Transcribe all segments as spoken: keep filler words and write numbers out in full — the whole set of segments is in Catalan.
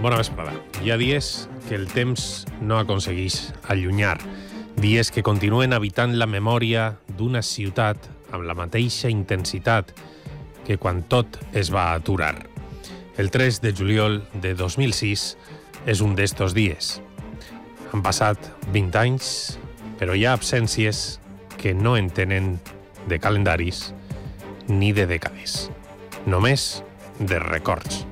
Bona vesprada. Hi ha dies que el temps no aconsegueix allunyar, dies que continuen habitant la memòria d'una ciutat amb la mateixa intensitat que quan tot es va aturar. El tres de juliol de dos mil sis és un d'estos dies. Han passat vint anys, però hi ha absències que no en tenen de calendaris ni de dècades, només de records.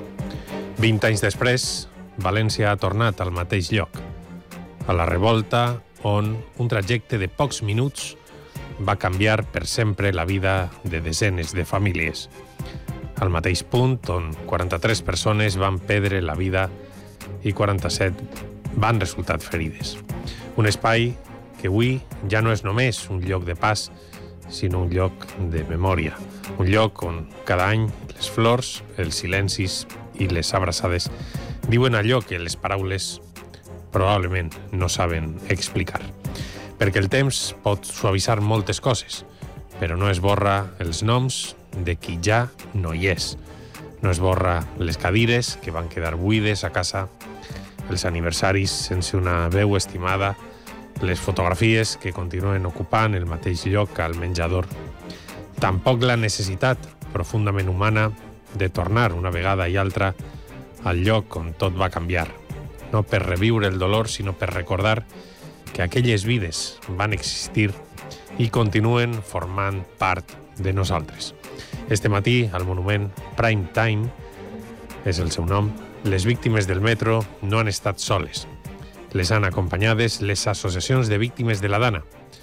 vint anys després, València ha tornat al mateix lloc, a la revolta on un trajecte de pocs minuts va canviar per sempre la vida de desenes de famílies. Al mateix punt on quaranta-tres persones van perdre la vida i quaranta-set van resultar ferides. Un espai que avui ja no és només un lloc de pas, sinó un lloc de memòria. Un lloc on cada any les flors, els silencis i les abraçades diuen allò que les paraules probablement no saben explicar. Perquè el temps pot suavitzar moltes coses, però no esborra els noms de qui ja no hi és. No esborra les cadires que van quedar buides a casa, els aniversaris sense una veu estimada, les fotografies que continuen ocupant el mateix lloc al menjador. Tampoc la necessitat profundament humana de tornar una vegada i altra al lloc on tot va canviar, no per reviure el dolor, sinó per recordar que aquelles vides van existir i continuen formant part de nosaltres. Este matí, al monument Prime Time, és el seu nom, les víctimes del metro no han estat soles. Les han acompanyades les associacions de víctimes de la Dana.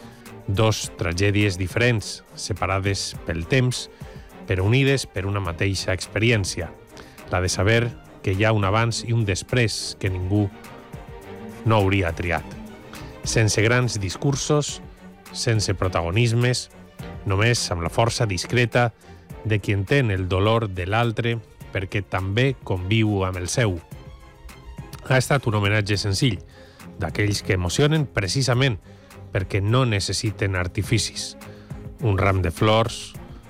Dos tragèdies diferents, separades pel temps, però unides per una mateixa experiència, la de saber que hi ha un abans i un després que ningú no hauria triat. Sense grans discursos, sense protagonismes, només amb la força discreta de qui entén el dolor de l'altre perquè també conviu amb el seu. Ha estat un homenatge senzill, d'aquells que emocionen precisament perquè no necessiten artificis. Un ram de flors,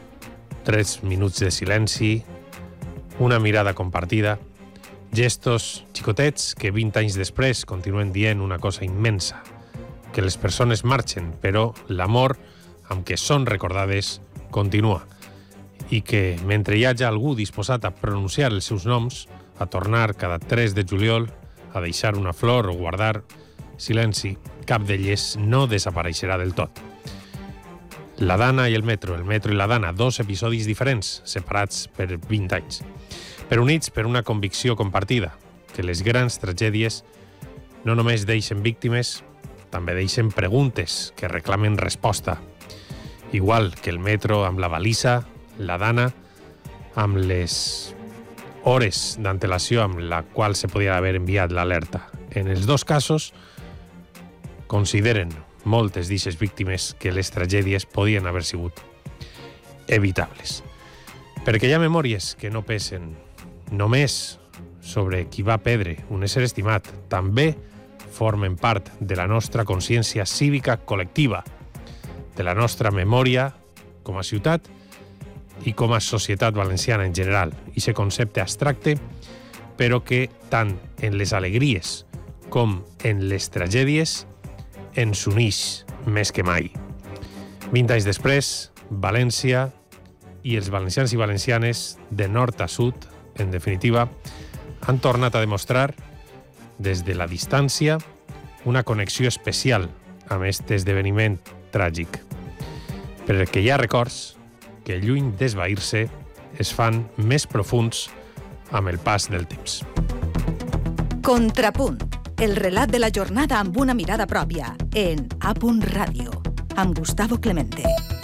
tres minuts de silenci, una mirada compartida, gestos xicotets que vint anys després continuen dient una cosa immensa, que les persones marxen, però l'amor amb què són recordades continua, i que mentre hi hagi algú disposat a pronunciar els seus noms, a tornar cada tres de juliol, a deixar una flor o guardar silenci, cap d'elles no desapareixerà del tot. La Dana i el metro, el metro i la Dana, dos episodis diferents, separats per vint anys, però units per una convicció compartida, que les grans tragèdies no només deixen víctimes, també deixen preguntes que reclamen resposta. Igual que el metro amb la balisa, la Dana amb les hores d'antelació amb la qual se podia haver enviat l'alerta. En els dos casos, consideren moltes d'eixes víctimes que les tragèdies podien haver sigut evitables. Perquè hi ha memòries que no pesen només sobre qui va perdre un ésser estimat, també formen part de la nostra consciència cívica col·lectiva, de la nostra memòria com a ciutat i com a societat valenciana en general. I aquest concepte abstracte, però que tant en les alegries com en les tragèdies ens uneix més que mai. vint anys després, València i els valencians i valencianes de nord a sud, en definitiva, han tornat a demostrar, des de la distància, una connexió especial amb aquest esdeveniment tràgic. Perquè hi ha records que, lluny d'esvair-se, es fan més profuns amb el pas del temps. Contrapunt, el relat de la jornada amb una mirada pròpia, en A Punt Ràdio, amb Gustavo Clemente.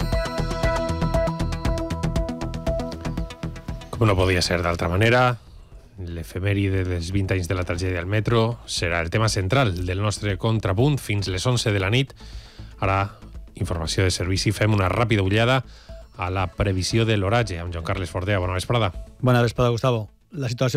Com no podia ser d'altra manera, l'efemèride dels vint anys de la tragèdia del metro serà el tema central del nostre Contrapunt fins les onze de la nit. Ara, informació de servici, fem una ràpida ullada a la previsió de l'oratge amb Joan Carles Fortea. Bona vesprada. Bona vesprada, Gustavo. La situació